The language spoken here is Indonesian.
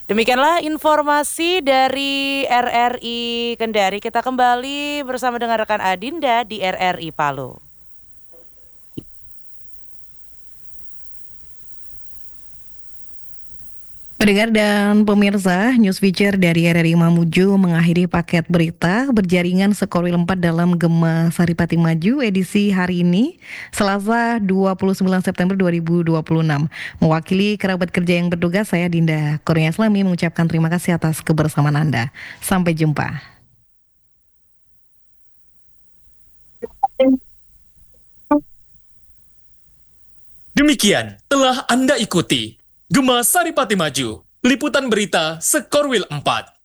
Demikianlah informasi dari RRI Kendari. Kita kembali bersama dengan rekan Adinda di RRI Palu. Pendengar dan pemirsa, News Feature dari RRI Mamuju mengakhiri paket berita berjaringan Sekorwil 4 dalam Gema Saripati Maju edisi hari ini, Selasa 29 September 2026. Mewakili kerabat kerja yang bertugas, saya Dinda Kurnia Islami mengucapkan terima kasih atas kebersamaan Anda. Sampai jumpa. Demikian telah Anda ikuti Gema Saripati Maju, liputan berita Sekorwil 4.